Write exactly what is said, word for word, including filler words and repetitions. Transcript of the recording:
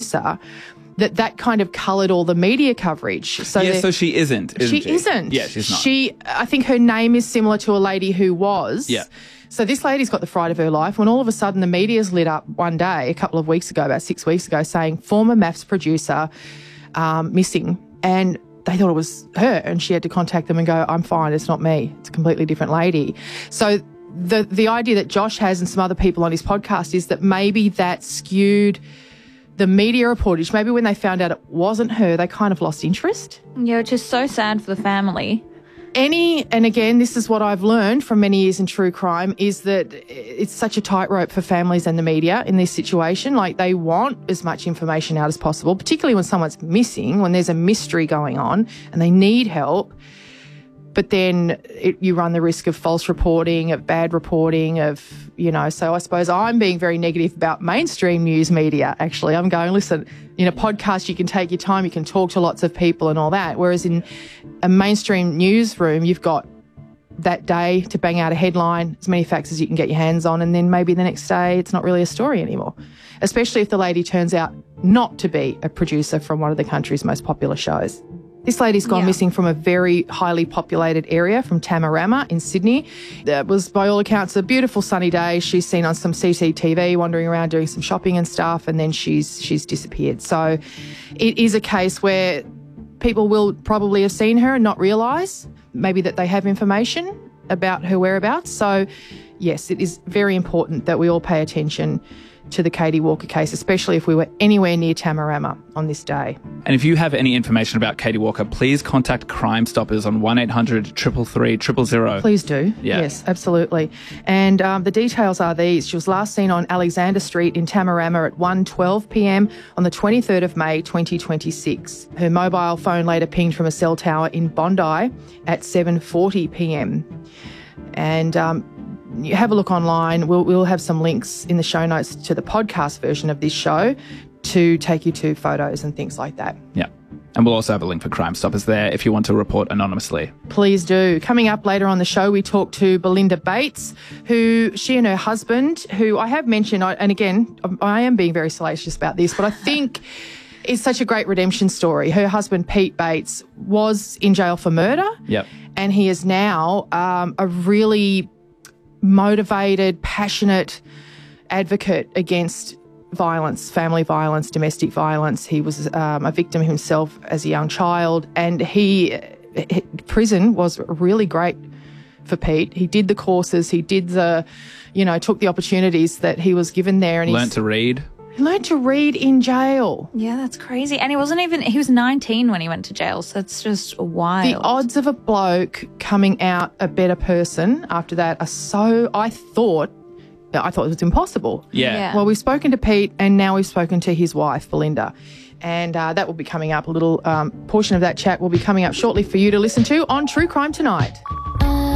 producer, that that kind of coloured all the media coverage. So yeah, so she isn't, isn't she? She isn't. Yeah, she's not. She, I think her name is similar to a lady who was. Yeah. So this lady's got the fright of her life when all of a sudden the media's lit up one day, a couple of weeks ago, about six weeks ago, saying former M A F S producer um, missing. And they thought it was her, and she had to contact them and go, I'm fine, it's not me. It's a completely different lady. So the the idea that Josh has and some other people on his podcast is that maybe that skewed the media reportage. Maybe when they found out it wasn't her, they kind of lost interest. Yeah, which is so sad for the family. Any, and again, this is what I've learned from many years in true crime, is that it's such a tightrope for families and the media in this situation. Like, they want as much information out as possible, particularly when someone's missing, when there's a mystery going on and they need help. But then it, you run the risk of false reporting, of bad reporting, of, you know, so I suppose I'm being very negative about mainstream news media, actually. I'm going, listen, in a podcast you can take your time, you can talk to lots of people and all that, whereas in a mainstream newsroom you've got that day to bang out a headline, as many facts as you can get your hands on, and then maybe the next day it's not really a story anymore, especially if the lady turns out not to be a producer from one of the country's most popular shows. This lady's gone Yeah. missing from a very highly populated area, from Tamarama in Sydney. It was, by all accounts, a beautiful sunny day. She's seen on some C C T V wandering around doing some shopping and stuff, and then she's she's disappeared. So it is a case where people will probably have seen her and not realise maybe that they have information about her whereabouts. So, yes, it is very important that we all pay attention to the Katie Walker case, especially if we were anywhere near Tamarama on this day. And if you have any information about Katie Walker, please contact Crime Stoppers on one eight hundred, three three three, zero zero zero. Please do. Yeah. Yes, absolutely. And um, the details are these. She was last seen on Alexander Street in Tamarama at one twelve p m on the twenty-third of May twenty twenty-six. Her mobile phone later pinged from a cell tower in Bondi at seven forty p m. And um, you have a look online. We'll, we'll have some links in the show notes to the podcast version of this show to take you to photos and things like that. Yeah. And we'll also have a link for Crime Stoppers there if you want to report anonymously. Please do. Coming up later on the show, we talk to Belinda Bates, who she and her husband, who I have mentioned, and again, I am being very salacious about this, but I think it's such a great redemption story. Her husband, Pete Bates, was in jail for murder. Yep. And he is now um, a really motivated, passionate advocate against violence, family violence, domestic violence. He was um, a victim himself as a young child, and he, he prison was really great for Pete. He did the courses, he did the, you know, took the opportunities that he was given there, and Learned to read. he learned to read in jail. Yeah, that's crazy. And he wasn't even, he was nineteen when he went to jail, so it's just wild. The odds of a bloke coming out a better person after that are so, I thought, I thought it was impossible. Yeah. Yeah. Well, we've spoken to Pete, and now we've spoken to his wife, Belinda. And uh, that will be coming up. A little um, portion of that chat will be coming up shortly for you to listen to on True Crime Tonight.